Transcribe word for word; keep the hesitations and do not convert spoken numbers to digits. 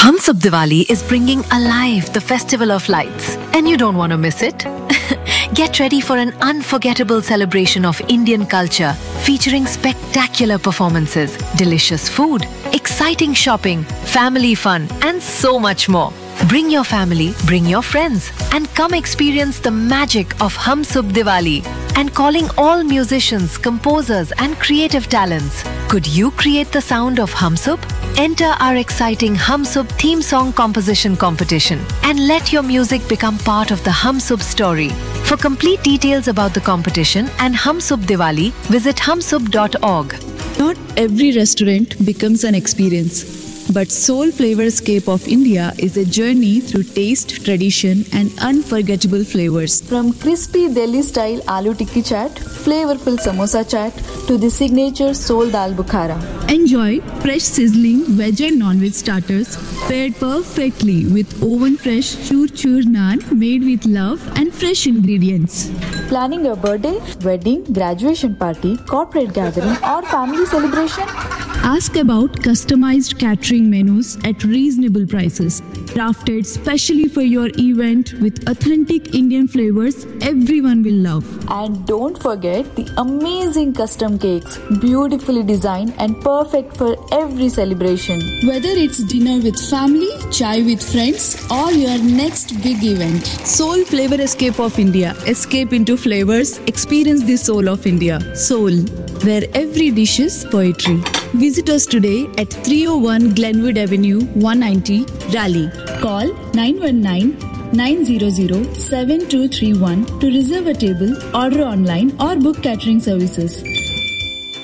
Humsup Diwali is bringing alive the festival of lights, and you don't want to miss it. Get ready for an unforgettable celebration of Indian culture featuring spectacular performances, delicious food, exciting shopping, family fun, and so much more. Bring your family, bring your friends, and come experience the magic of Humsup Diwali. And calling all musicians, composers, and creative talents. Could you create the sound of Humsup? Enter our exciting Humsup theme song composition competition and let your music become part of the Humsup story. For complete details about the competition and Humsup Diwali, visit humsup dot org. Not every restaurant becomes an experience. But Soul Flavorscape of India is a journey through taste, tradition and unforgettable flavors. From crispy Delhi-style aloo tikki chaat, flavorful samosa chaat to the signature Soul Dal Bukhara. Enjoy fresh sizzling veg and non-veg starters paired perfectly with oven-fresh chur-chur naan made with love and fresh ingredients. Planning a birthday, wedding, graduation party, corporate gathering or family celebration? Ask about customized catering menus at reasonable prices, crafted specially for your event with authentic Indian flavors everyone will love. And don't forget the amazing custom cakes, beautifully designed and perfect for every celebration. Whether it's dinner with family, chai with friends, or your next big event, Soul Flavorscape of India. Escape into flavors, experience the soul of India. Soul, where every dish is poetry. Visit us today at three oh one Glenwood Avenue, one ninety, Raleigh. Call nine one nine, nine zero zero, seven two three one to reserve a table, order online or book catering services.